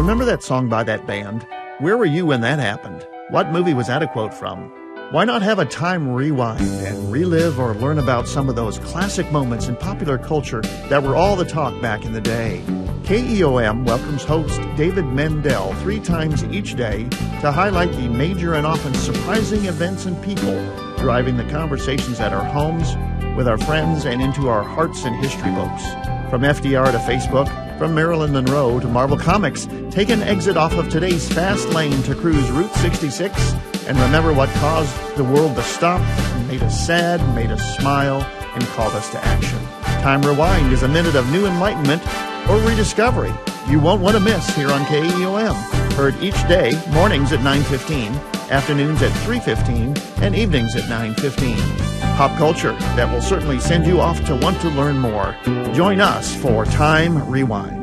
Remember that song by that band? Where were you when that happened? What movie was that a quote from? Why not have a time rewind and relive or learn about some of those classic moments in popular culture that were all the talk back in the day? KEOM welcomes host David Mendel 3 times each day to highlight the major and often surprising events and people driving the conversations at our homes, with our friends, and into our hearts and history books. From FDR to Facebook, from Marilyn Monroe to Marvel Comics, take an exit off of today's fast lane to cruise Route 66 and remember what caused the world to stop, made us sad, made us smile, and called us to action. Time Rewind is a minute of new enlightenment or rediscovery you won't want to miss here on KEOM. Heard each day, mornings at 9:15, afternoons at 3:15, and evenings at 9:15. Pop culture that will certainly send you off to want to learn more. Join us for Time Rewind.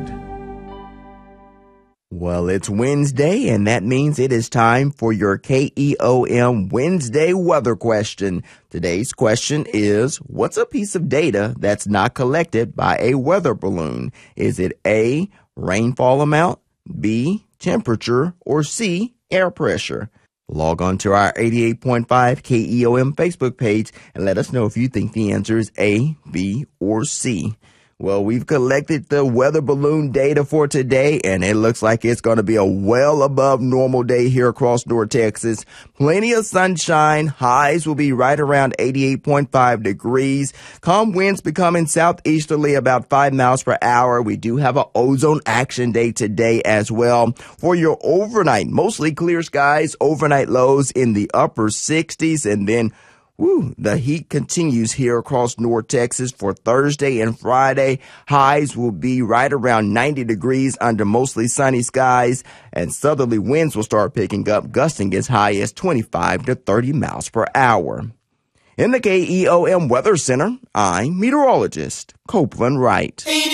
Well, it's Wednesday, and that means it is time for your KEOM Wednesday weather question. Today's question is, what's a piece of data that's not collected by a weather balloon? Is it A, rainfall amount, B, temperature, or C, air pressure? Log on to our 88.5 KEOM Facebook page and let us know if you think the answer is A, B, or C. Well, we've collected the weather balloon data for today, and it looks like it's going to be a well above normal day here across North Texas. Plenty of sunshine. Highs will be right around 88.5 degrees. Calm winds becoming southeasterly about 5 miles per hour. We do have an ozone action day today as well. For your overnight, mostly clear skies, overnight lows in the upper 60s, and then the heat continues here across North Texas for Thursday and Friday. Highs will be right around 90 degrees under mostly sunny skies, and southerly winds will start picking up, gusting as high as 25 to 30 miles per hour. In the KEOM Weather Center, I'm meteorologist Copeland Wright.